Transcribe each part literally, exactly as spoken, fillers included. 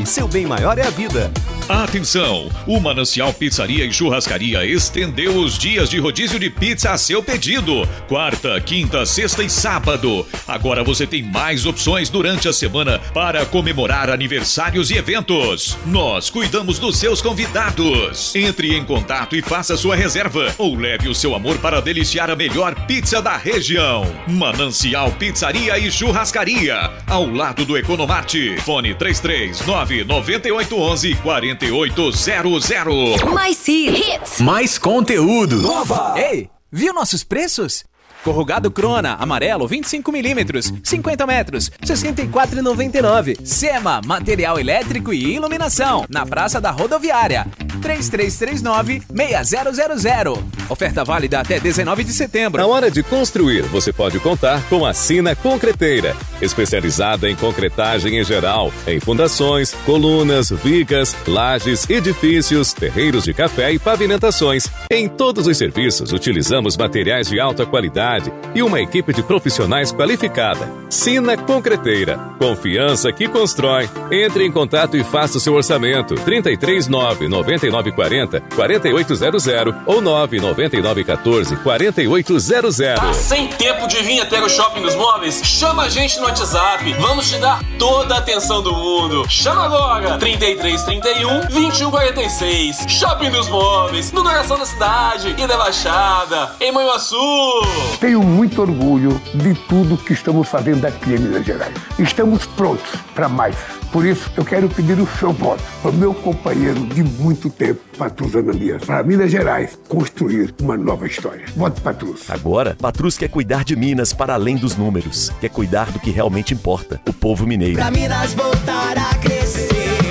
seu bem maior é a vida. Atenção! O Manancial Pizzaria e Churrascaria estendeu os dias de rodízio de pizza a seu pedido. Quarta, quinta, sexta e sábado. Agora você tem mais opções durante a semana para comemorar aniversários e eventos. Nós cuidamos dos seus convidados. Entre em contato e faça sua reserva ou leve o seu amor para deliciar a melhor pizza da região. Manancial Pizzaria e Churrascaria, ao lado do Economarte. Fone três três nove nove oito um um quatro oito zero zero. Mais hits. Mais conteúdo. Nova. Ei, viu nossos preços? Corrugado Crona, amarelo, vinte e cinco milímetros, cinquenta metros, sessenta e quatro reais e noventa e nove centavos. Sema, material elétrico e iluminação, na Praça da Rodoviária. três três três nove, seis zero zero zero. Oferta válida até dezenove de setembro. Na hora de construir, você pode contar com a Sina Concreteira, especializada em concretagem em geral, em fundações, colunas, vigas, lajes, edifícios, terreiros de café e pavimentações. Em todos os serviços, utilizamos materiais de alta qualidade e uma equipe de profissionais qualificada. Sina Concreteira, confiança que constrói. Entre em contato e faça o seu orçamento. trinta e três nove, noventa e nove quarenta, quarenta e oito zero zero ou nove nove nove um quatro, quarenta e oito zero zero. Tá sem tempo de vir até o Shopping dos Móveis? Chama a gente no WhatsApp. Vamos te dar toda a atenção do mundo. Chama agora. trinta e três, trinta e um, vinte e um, quarenta e seis. Shopping dos Móveis, no coração da cidade e da Baixada, em Manhuaçu. Tenho muito orgulho de tudo que estamos fazendo aqui em Minas Gerais. Estamos prontos para mais. Por isso, eu quero pedir o seu voto para o meu companheiro de muito tempo, Patrus Ananias, para Minas Gerais construir uma nova história. Vote Patrus. Agora, Patrus quer cuidar de Minas para além dos números. Quer cuidar do que realmente importa, o povo mineiro. Pra Minas voltar a crescer.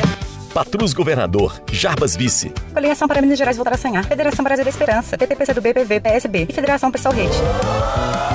Patrus Governador, Jarbas Vice. Coligação para Minas Gerais voltar a sonhar. Federação Brasil da Esperança, P T P C do B, P V, P S B e Federação Pessoal Rede.